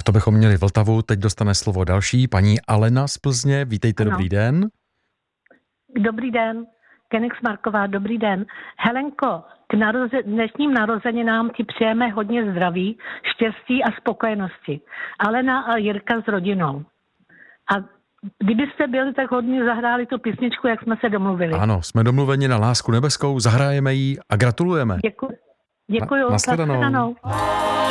Tak to bychom měli Vltavu, teď dostane slovo další, paní Alena z Plzně, vítejte, Ano. Dobrý den. Dobrý den, Kenix Marková, dobrý den. Helenko, k dnešním narozeninám ti přejeme hodně zdraví, štěstí a spokojenosti. Alena a Jirka s rodinou. A kdybyste byli tak hodní, zahráli tu písničku, jak jsme se domluvili. Ano, jsme domluveni na Lásku nebeskou, zahrajeme ji a gratulujeme. Děkuji. Nashledanou.